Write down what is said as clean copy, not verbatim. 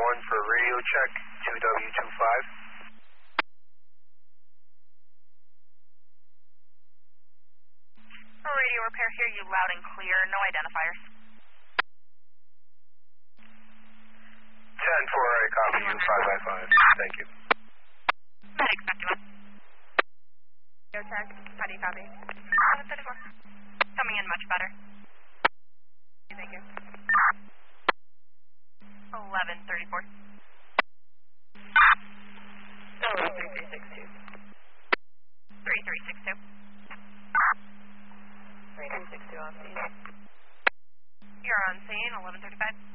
for radio check, 2W25. For radio repair, hear you loud and clear, no identifiers. 10-4, I copy you, 5 by 5. Thank you. Medic, Spectrum. Radio check, how do you copy? 1134. Coming in much better. Thank you. 1134. Oh, 3362. 3362. 3362 on scene. You're on scene, 1135.